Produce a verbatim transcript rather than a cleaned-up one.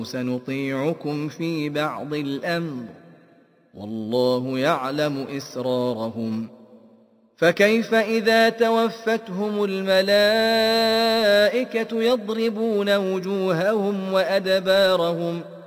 سنطيعكم في بعض الأمر والله يعلم إسرارهم فكيف إذا توفتهم الملائكة يضربون وجوههم وأدبارهم